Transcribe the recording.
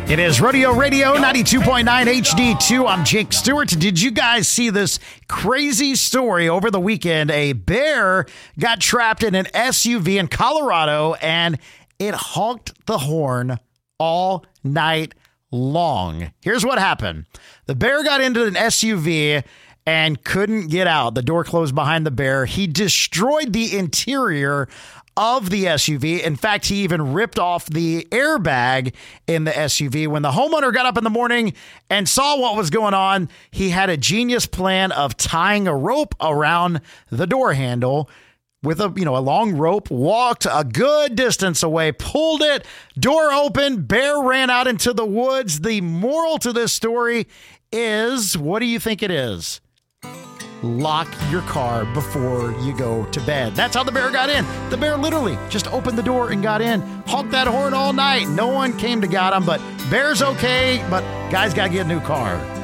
It is Rodeo Radio 92.9 HD2. I'm Jake Stewart. Did you guys see this crazy story over the weekend? A bear got trapped in an SUV in Colorado and it honked the horn all night long. Here's what happened. The bear got into an SUV and couldn't get out. The door closed behind the bear. He destroyed the interior of the SUV. In fact, he even ripped off the airbag in the SUV. When the homeowner got up in the morning and saw what was going on, he had a genius plan of tying a rope around the door handle with a long rope, walked a good distance away, pulled it, door open, bear ran out into the woods. The moral to this story is, what do you think it is? Lock your car before you go to bed. That's how the bear got in. The bear literally just opened the door and got in, honked that horn all night. No one came to get him, but bear's okay, but guy's got to get a new car.